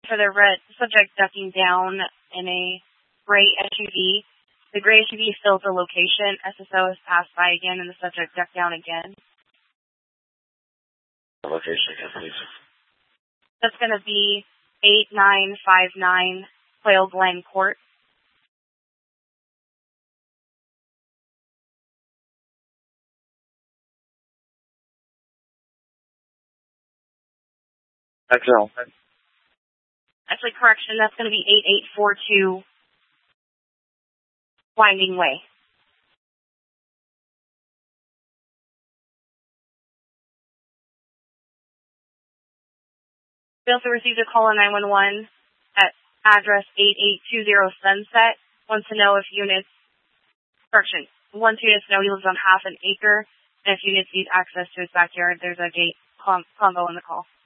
for the red subject ducking down in a gray SUV. The gray SUV fills the location. SSO has passed by again, and the subject ducked down again. Location again, please. That's going to be 8959 Quail Glen Court. Excel. Actually, correction, that's going to be 8842 Winding Way. We also received a call on 911 at address 8820 Sunset. Wants to know if units, correction, wants units to know he lives on half an acre, and if units need access to his backyard, there's a gate combo in the call.